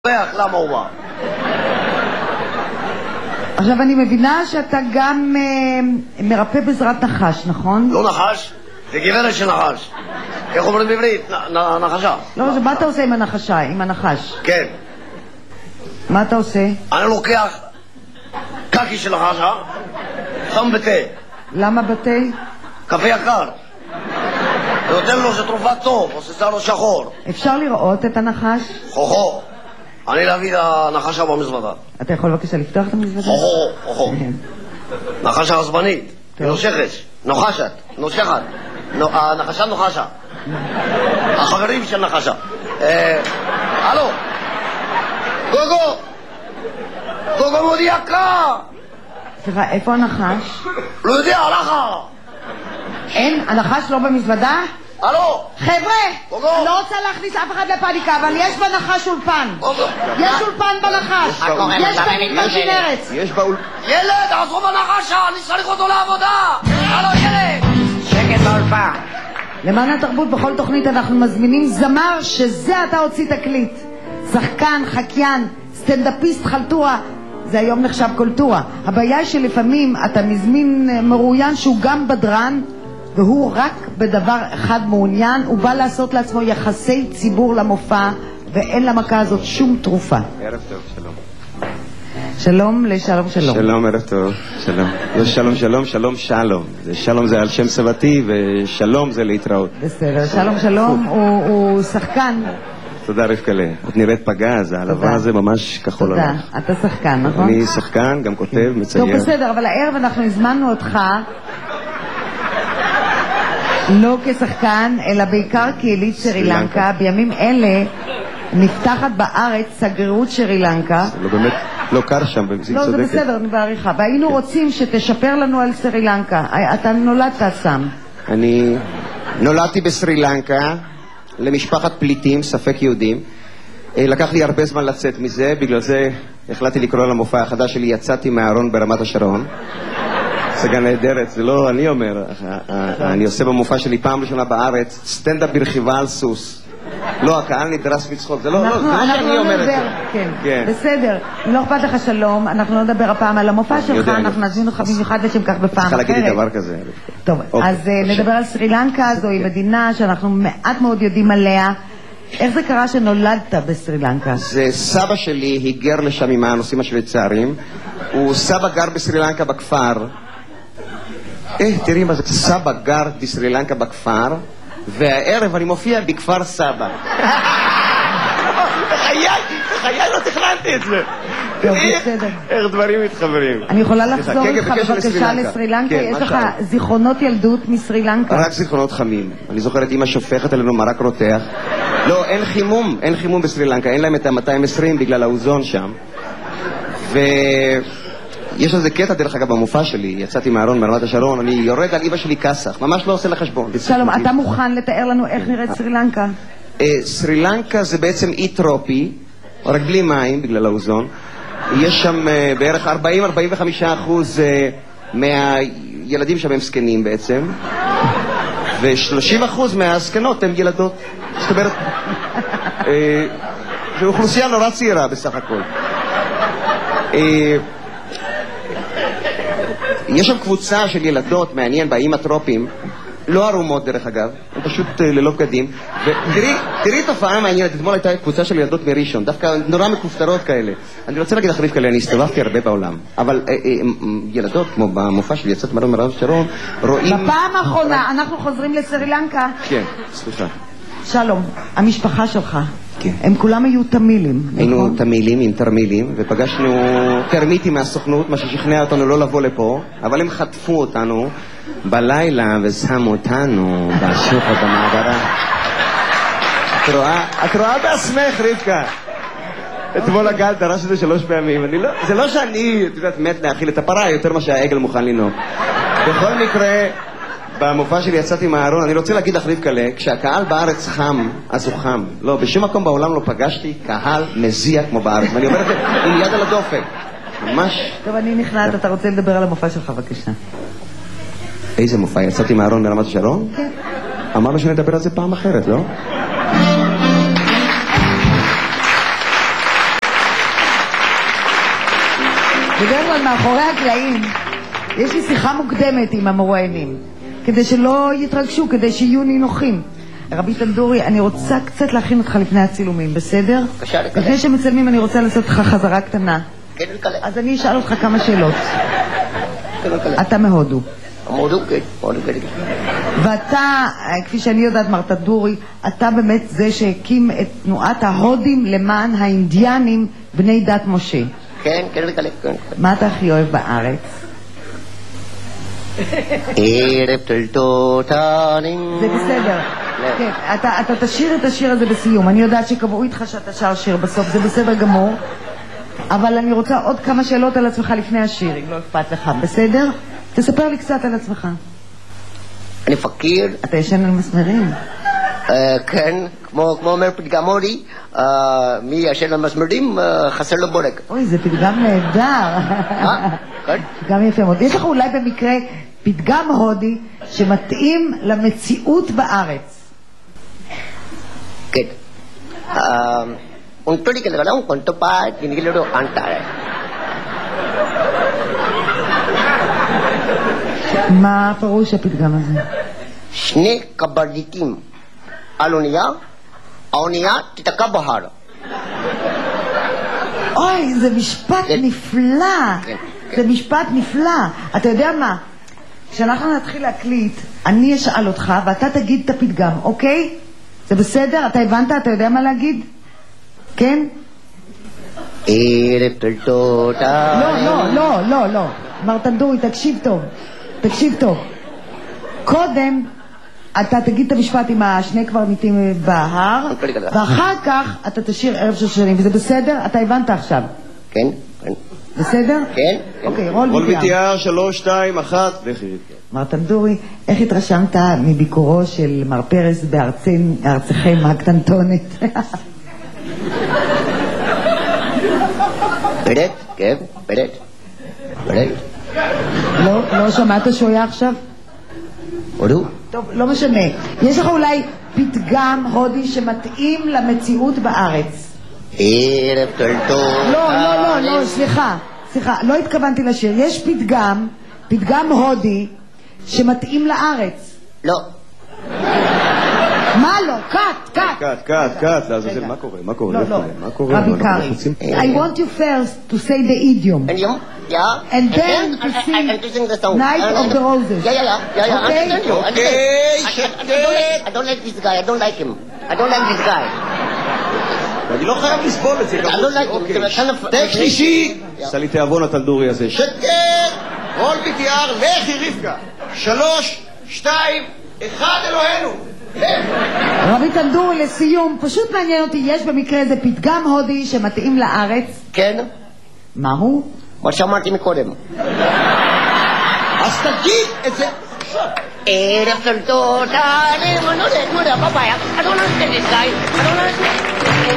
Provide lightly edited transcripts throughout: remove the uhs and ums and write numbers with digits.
למה הוא בא? עכשיו אני מבינה שאתה גם מרפא בעזרת נחש, נכון? לא נחש, זה גברת של נחש. איך אומרים בעברית? נחשה. לא, מה אתה עושה עם הנחשה, עם הנחש? כן. מה אתה עושה? אני לוקח קקי של נחשה, שם בתה. למה בתה? קפה יקר. נותן לו שתרופה טוב, עושה לו שחור. אפשר לראות את הנחש? חוכו. אני להביא את הנחשה במזוודה. אתה יכול בבקשה לפתוח את המזוודה? חוכו. נחשה עצבנית, נושכת, נוחשת, נושכת. הנחשה נוחשה. החברים של נחשה. הלו. גוגו. גוגו מאוד יקר. סליחה, איפה הנחש? לא יודע, הלכה. אין, הנחש לא במזוודה? הלו. חבר'ה, גוגו. אני לא רוצה להכניס אף אחד לפאניקה, אבל יש בנחש אולפן. גוגו. יש אולפן בנחש. יש במדבר ארץ. יש באול... ילד, עזוב הנחשה, אני צריך אותו לעבודה. הלו, ילד. שקט באולפן. למען התרבות בכל תוכנית אנחנו מזמינים זמר שזה אתה הוציא תקליט. שחקן, חקיין, סטנדאפיסט, חלטורה. זה היום נחשב קולטורה. הבעיה היא שלפעמים אתה מזמין מרואיין שהוא גם בדרן, והוא רק בדבר אחד מעוניין, הוא בא לעשות לעצמו יחסי ציבור למופע, ואין למכה הזאת שום תרופה. ערב טוב, שלום. שלום לשלום שלום. שלום, ערב טוב, שלום. יש שלום שלום, שלום שלום. שלום זה על שם סבתי, ושלום זה להתראות. בסדר, שלום שלום הוא שחקן. תודה רבקלה. את נראית פגז, העלבה הזה ממש כחול. תודה, אתה שחקן, נכון? אני שחקן, גם כותב, מצייר. טוב, בסדר, אבל הערב אנחנו הזמנו אותך לא כשחקן, אלא בעיקר כיליד סרי לנקה. בימים אלה נפתחת בארץ שגרירות סרי לנקה. לא באמת, לא קר שם, במציאות לא, צודקת. זה בסדר, אני בעריכה. והיינו רוצים שתשפר לנו על סרי לנקה. אתה נולדת שם. אני נולדתי בסרי לנקה, למשפחת פליטים, ספק יהודים. לקח לי הרבה זמן לצאת מזה, בגלל זה החלטתי לקרוא למופע החדש שלי, יצאתי מהארון ברמת השרון. הצגה נהדרת, זה לא אני אומר, אני עושה במופע שלי פעם ראשונה בארץ, סטנדאפ ברכיבה על סוס. לא, הקהל נדרס מצחוק, זה לא שאני אומר את זה. כן, בסדר, לא אכפת לך שלום, אנחנו לא נדבר הפעם על המופע שלך, אנחנו נזמין אותך במיוחד לשם כך בפעם אחרת. צריכה להגיד לי דבר כזה. טוב, אז נדבר על סרי לנקה, זוהי מדינה שאנחנו מעט מאוד יודעים עליה. איך זה קרה שנולדת בסרי לנקה? זה סבא שלי היגר לשם עם הנושאים השוויצריים, הוא סבא גר בסרי לנקה בכפר, תראי מה זה, סבא גר בסרי לנקה בכפר, והערב אני מופיע בכפר סבא. בחיי לא תכננתי את זה. טוב, בסדר. איך דברים מתחברים. אני יכולה לחזור איתך בבקשה לסרי לנקה? יש לך זיכרונות ילדות מסרי לנקה? רק זיכרונות חמים. אני זוכרת אמא שופכת עלינו מרק רותח. לא, אין חימום בסרי לנקה, אין להם את ה-220 בגלל האוזון שם. יש לזה קטע דרך אגב במופע שלי, יצאתי מהארון ברמת השרון, אני יורד על אמא שלי כסח, ממש לא עושה לחשבון. שלום, אתה מוכן לתאר לנו איך נראית סרי לנקה? סרי לנקה זה בעצם אי טרופי, רק בלי מים בגלל האוזון. יש שם בערך 40-45% מהילדים שם הם זקנים בעצם, ו30% מהזקנות הם ילדות. זאת אומרת, זו אוכלוסייה נורא צעירה בסך הכל. יש שם קבוצה של ילדות, מעניין, באיים הטרופיים, לא ערומות דרך אגב, הם פשוט ללא בגדים. ותראי תופעה מעניינת, אתמול הייתה קבוצה של ילדות מראשון, דווקא נורא מכופתרות כאלה. אני רוצה להגיד אחריף כאלה, אני הסתובבתי הרבה בעולם, אבל ילדות, כמו במופע שלי, יצאת מרון מרון שרון, רואים... בפעם האחרונה, אנחנו חוזרים לסרי לנקה. כן, סליחה. שלום, המשפחה שלך. כן. הם כולם היו תמילים, נכון? היינו תמילים עם תרמילים, ופגשנו תרמיטים מהסוכנות, מה ששכנע אותנו לא לבוא לפה, אבל הם חטפו אותנו בלילה ושמו אותנו בשוחד במעברה. את רואה בעצמך, רבקה? אתמול הגל דרש את זה 3 פעמים. זה לא שאני, את יודעת, מת להאכיל את הפרה יותר מה שהעגל מוכן לנהוג. בכל מקרה... במופע שלי יצאתי מהארון, אני רוצה להגיד לך רבקלה, כשהקהל בארץ חם, אז הוא חם. לא, בשום מקום בעולם לא פגשתי קהל מזיע כמו בארץ. ואני אומר את זה עם יד על הדופק. ממש... טוב, אני נכנעת, אתה רוצה לדבר על המופע שלך, בבקשה. איזה מופע? יצאתי מהארון ברמת השרון? כן. אמרנו שנדבר על זה פעם אחרת, לא? בדרך כלל מאחורי הקלעים יש לי שיחה מוקדמת עם המרואיינים, כדי שלא יתרגשו, כדי שיהיו נינוחים. רבי טנדורי, אני רוצה קצת להכין אותך לפני הצילומים, בסדר? לפני שמצלמים אני רוצה לעשות לך חזרה קטנה. אז אני אשאל אותך כמה שאלות. אתה מהודו. ואתה, כפי שאני יודעת, מר טנדורי, אתה באמת זה שהקים את תנועת ההודים למען האינדיאנים בני דת משה. כן, כן. מה אתה הכי אוהב בארץ? ערב טלטותנים. זה בסדר. כן, אתה תשאיר את השיר הזה בסיום. אני יודעת שקבעו איתך שאתה שר שיר בסוף, זה בסדר גמור. אבל אני רוצה עוד כמה שאלות על עצמך לפני השיר, אם לא אכפת לך. בסדר? תספר לי קצת על עצמך. אני פקיר. אתה ישן על מסמרים? כן, כמו אומר פתגם הודי, מי ישן על מסמרים חסר לו בורק. אוי, זה פתגם נהדר. כן? פתגם יפה מאוד. יש לך אולי במקרה פתגם הודי שמתאים למציאות בארץ? כן. Untuk dikatakan kontopat ini kalau antara. מה פירוש הפתגם הזה? שני קברניטים על אונייה, האונייה תתקע בהר. אוי, זה משפט נפלא. זה משפט נפלא. אתה יודע מה? כשאנחנו נתחיל להקליט, אני אשאל אותך ואתה תגיד את הפתגם, אוקיי? זה בסדר? אתה הבנת? אתה יודע מה להגיד? כן? ערב טלטותה. לא. מר טנדורי, תקשיב טוב. קודם אתה תגיד את המשפט עם השני קברניטים בהר, ואחר כך אתה תשאיר ערב שושנים, וזה בסדר? אתה הבנת עכשיו? כן. בסדר? כן. אוקיי, רול ביטיאר 3, 2, 1, לכי. מר טנדורי, איך התרשמת מביקורו של מר פרס בארצכם הקטנטונת? פרט, כן, פרט. לא שמעת שהוא היה עכשיו? הודו? טוב, לא משנה. יש לך אולי פתגם הודי שמתאים למציאות בארץ? ערב טלטות. לא, סליחה, לא התכוונתי לשיר. יש פתגם הודי שמתאים לארץ. לא. מה לא? קאט. לעזאזל, מה קורה? לא. רבי קרי. I want you first to say the idiom. And then to sing Night of the Roses. Yeah. I don't like this guy. I don't like him. I don't like this guy. אני לא חייב לסבול את זה. I don't like him. טקסט אישי. עשה לי תיאבון הטלדורי הזה. שקט! רול ביטיאר, לכי רבקה. 3, 2, 1, אלוהינו. רבי טנדורי, לסיום, פשוט מעניין אותי, יש במקרה איזה פתגם הודי שמתאים לארץ? כן. מהו? מה שאמרתי מקודם. אז תגיד את זה. ערב טלטות, no, papaya. I don't understand this guy. I don't understand.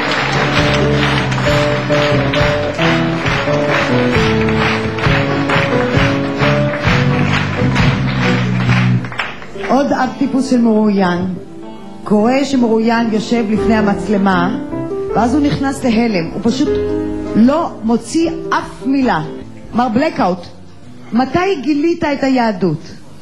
עוד אב טיפוס של מרואיין. קורא שמרואיין יושב לפני המצלמה, ואז הוא נכנס להלם. הוא פשוט לא מוציא אף מילה. מר בלקאוט, מתי גילית את היהדות?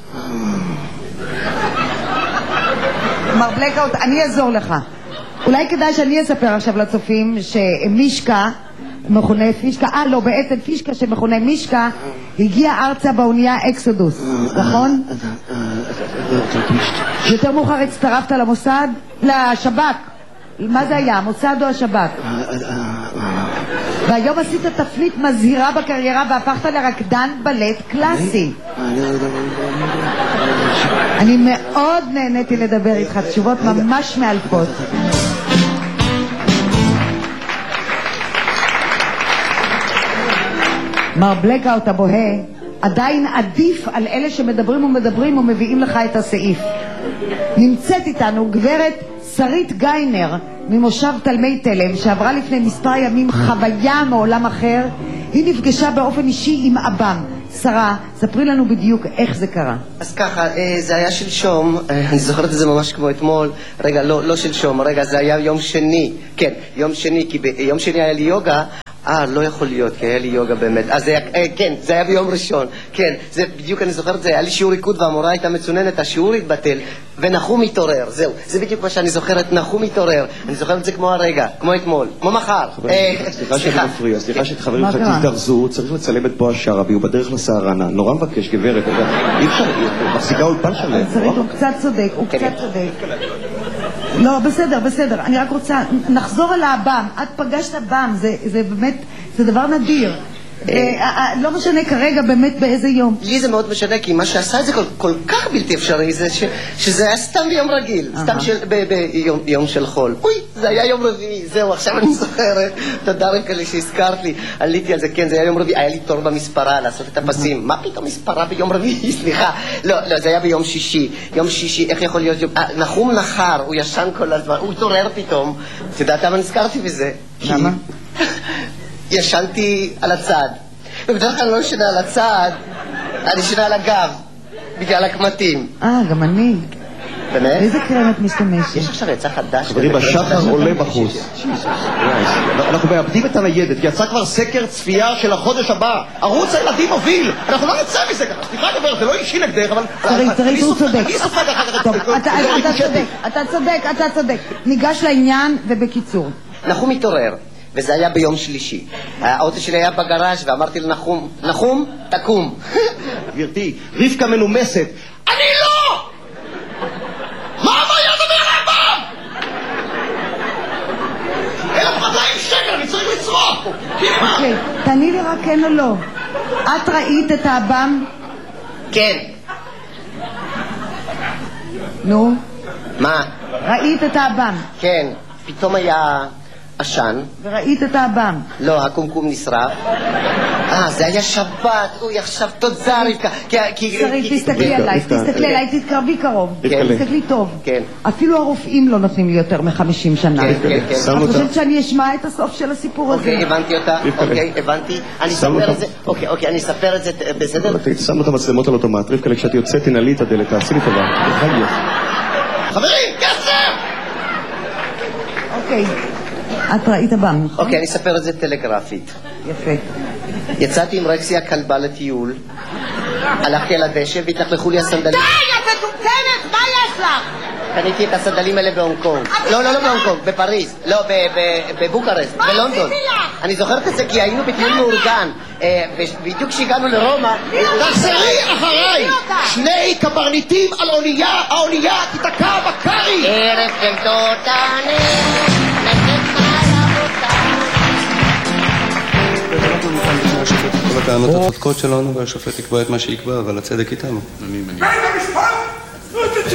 מר בלקאוט, אני אעזור לך. אולי כדאי שאני אספר עכשיו לצופים שמישקה, מכונה פישקה, בעצם פישקה שמכונה מישקה, הגיע ארצה באונייה אקסודוס, נכון? יותר מאוחר הצטרפת למוסד? לשב"כ. מה זה היה? המוסד או השב"כ? והיום עשית תפנית מזהירה בקריירה והפכת לרקדן בלט קלאסי. אני מאוד נהניתי לדבר איתך, תשובות ממש מאלפות. מר בלקאוט הבוהה עדיין עדיף על אלה שמדברים ומביאים לך את הסעיף. נמצאת איתנו גברת שרית גיינר ממושב תלמי תלם, שעברה לפני מספר ימים חוויה מעולם אחר. היא נפגשה באופן אישי עם אבם. שרה, ספרי לנו בדיוק איך זה קרה. אז ככה, זה היה שלשום, אני זוכרת את זה ממש כמו אתמול. רגע, לא שלשום, רגע, זה היה יום שני. כן, יום שני, כי ביום שני היה לי יוגה, לא יכול להיות, כי היה לי יוגה באמת. אז זה היה, כן, זה היה ביום ראשון. כן, זה בדיוק, אני זוכר את זה, היה לי שיעור ריקוד והמורה הייתה מצוננת, השיעור התבטל, ונחום מתעורר, זהו. זה בדיוק מה שאני זוכרת, נחום מתעורר. אני זוכר את זה כמו הרגע, כמו אתמול, כמו מחר. סליחה שאני מפריע, סליחה שחברים לך תזדרזו, צריך לצלם את בועז שרעבי, הוא בדרך לסהרנה. נורא מבקש, גברת, אי אפשר, מחזיקה אולפן שלם. הוא קצת צודק, הוא קצת צודק. לא, בסדר, אני רק רוצה, נחזור על הבם, את פגשת בם, זה באמת, זה דבר נדיר. לא משנה כרגע באמת באיזה יום. לי זה מאוד משנה, כי מה שעשה את זה כל כך בלתי אפשרי, זה שזה היה סתם ביום רגיל, סתם ביום של חול. אוי, זה היה יום רביעי, זהו, עכשיו אני זוכרת. תודה רבקה לי שהזכרת לי, עליתי על זה, כן, זה היה יום רביעי, היה לי תור במספרה לעשות את הפסים. מה פתאום מספרה ביום רביעי? סליחה. לא, זה היה ביום שישי. יום שישי, איך יכול להיות? נחום נחר, הוא ישן כל הזמן, הוא התעורר פתאום. את יודעת למה נזכרתי בזה? למה? ישנתי על הצד, ובדרך כלל לא ישנה על הצד, אני ישנה על הגב, בגלל הקמטים. גם אני. באמת? איזה קרם את משתמשת? יש עכשיו יצא חדש. חברים, השחר עולה בחוץ. אנחנו מאבדים את הניידת, יצא כבר סקר צפייה של החודש הבא. ערוץ הילדים מוביל. אנחנו לא נצא מזה ככה. סליחה גברת, זה לא אישי נגדך, אבל... צריך, הוא צודק. אני סופג אחר טוב, אתה צודק. ניגש לעניין ובקיצור. נחום מתעורר. וזה היה ביום שלישי. האוטו שלי היה בגראז' ואמרתי לנחום, נחום, תקום. גברתי, רבקה מנומסת. אני לא! מה הבעיה דבר לבם? 1,200 שקל, אני צריך לצרוך. אוקיי, תעני לי רק כן או לא. את ראית את האב"ם? כן. נו? מה? ראית את האב"ם? כן. פתאום היה... עשן. וראית את האב"ם? לא, הקומקום נשרף. זה היה שבת. אוי, עכשיו תודה רבקה. שרי, תסתכלי עליי, תתקרבי קרוב. תסתכלי טוב. כן. אפילו הרופאים לא נותנים לי יותר מ-50 שנה. כן. את חושבת שאני אשמע את הסוף של הסיפור הזה? אוקיי, הבנתי אותה. אוקיי, הבנתי. אני אספר את זה. אוקיי, אני אספר את זה. בסדר? שמנו את המצלמות על אוטומט. רבקה, כשאת יוצאת, תנעלי את הדלת. תעשי לי טובה. חברים, כסף! אוקיי. את ראית אב"ם, נכון? אוקיי, אני אספר את זה טלגרפית. יפה. יצאתי עם רקסי הכלבה לטיול, הלכתי על הדשא והתלכלכו לי הסנדלים. די, את מטומטמת, מה יש לך? קניתי את הסנדלים האלה בהונג קונג. לא בהונג קונג, בפריז. לא, בבוקרשט, בלונדון. אני זוכרת את זה כי היינו בטיול מאורגן. בדיוק כשהגענו לרומא... תחזרי אחריי! שני קברניטים על אונייה, האונייה תתקע בקרי! ערב של תותני כל הטענות הצודקות שלנו, והשופט יקבע את מה שיקבע, אבל הצדק איתנו. אני מניח. בית המשפט! לא תצא!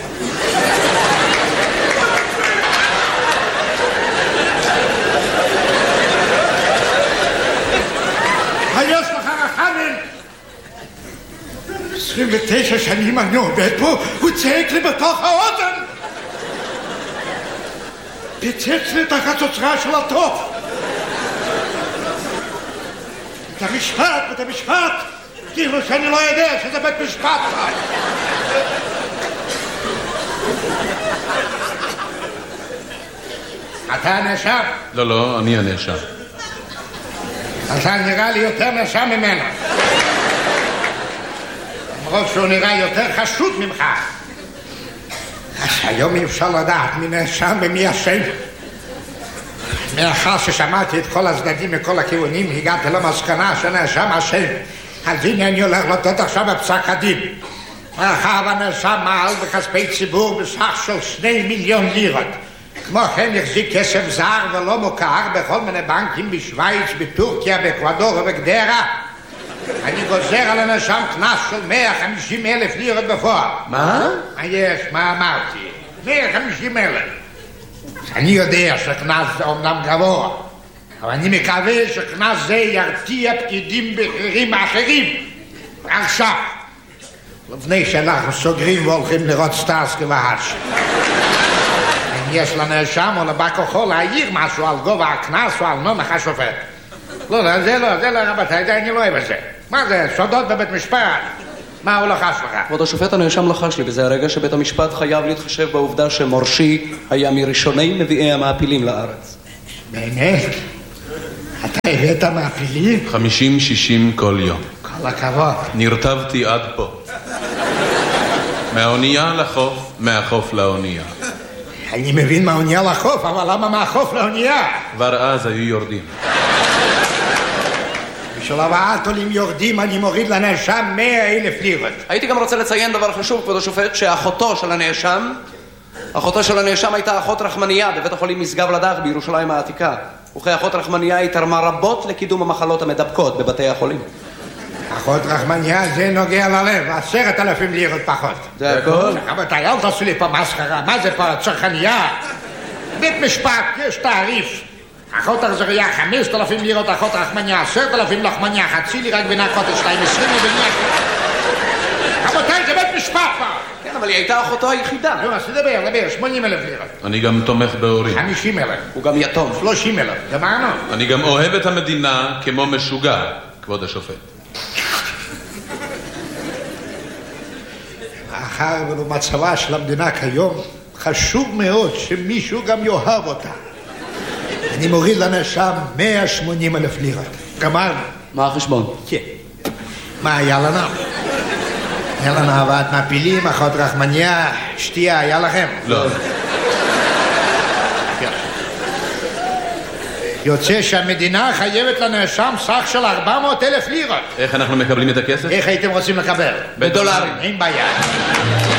היש לך רחמים! 29 שנים אני עובד פה, הוא צעק לי בתוך האוזן! פיצץ לי את החצוצרה של הטוב! את המשפט! כאילו שאני לא יודע שזה בית משפט! אתה הנאשם? לא, אני הנאשם. אתה נראה לי יותר נאשם ממנו. למרות שהוא נראה יותר חשוד ממך. אז היום אי אפשר לדעת מי נאשם ומי אשם. מאחר ששמעתי את כל הצדדים מכל הכיוונים, הגעתי למסקנה שנאשם אשם. אז הנה אני הולך לתת עכשיו בפסק הדין. מאחר והנאשם מעל בכספי ציבור בסך של 2 מיליון לירות. כמו כן החזיק כסף זר ולא מוכר בכל מיני בנקים בשוויץ, בטורקיה, באקוודור ובגדרה. אני גוזר על הנאשם קנס של 150,000 לירות בפועל. מה? מה אמרתי? 150,000. אני יודע שקנס זה אומנם גבוה, אבל אני מקווה שקנס זה ירתיע פקידים בכירים אחרים. עכשיו, לפני שאנחנו סוגרים והולכים לראות סטארסקי והאש. אם יש לנאשם או לבא כוחו להעיר משהו על גובה הקנס או על נומך השופט. לא, זה לא, רבותיי, אני לא אוהב את זה. מה זה, סודות בבית משפט? מה הוא לחש לך? כבוד השופט, הנאשם לחש לי, וזה הרגע שבית המשפט חייב להתחשב בעובדה שמורשי היה מראשוני מביאי המעפילים לארץ. באמת? אתה הבאת מעפילים? 50-60 כל יום. כל הכבוד. נרטבתי עד פה. מהאונייה לחוף, מהחוף לאונייה. אני מבין מהאונייה לחוף, אבל למה מהחוף לאונייה? כבר אז היו יורדים. בשביל הבאת עולים יורדים אני מוריד לנאשם 100,000 לירות. הייתי גם רוצה לציין דבר חשוב, כבוד השופט, שאחותו של הנאשם הייתה אחות רחמניה בבית החולים משגב לדך בירושלים העתיקה. וכאחות רחמניה היא תרמה רבות לקידום המחלות המדבקות בבתי החולים. אחות רחמניה זה נוגע ללב, 10,000 לירות פחות. זה הכל? רבותיי, אל תעשו לי פה מסחרה, מה זה פה צרכנייה? בית משפט, יש תעריף. אחות החזריה 5,000 לירות, אחות רחמניה 10,000 לחמניה, חצי לירה גבינה קוטג' 20 ובנייה. רבותיי, זה בית משפט פה. כן, אבל היא הייתה אחותו היחידה. לא, אז דבר, 80,000 לירות. אני גם תומך בהורים. 50,000. הוא גם יתום. 30,000, גמרנו. אני גם אוהב את המדינה כמו משוגע, כבוד השופט. מאחר ובמצבה של המדינה כיום, חשוב מאוד שמישהו גם יאהב אותה. אני מוריד לנאשם 180,000 לירות. גמרנו. מה החשבון? כן. מה היה לנו? היה לנו הבאת מעפילים, אחות רחמניה, שתייה, היה לכם? לא. יוצא שהמדינה חייבת לנאשם סך של 400,000 לירות. איך אנחנו מקבלים את הכסף? איך הייתם רוצים לקבל? בדולרים. אין בעיה.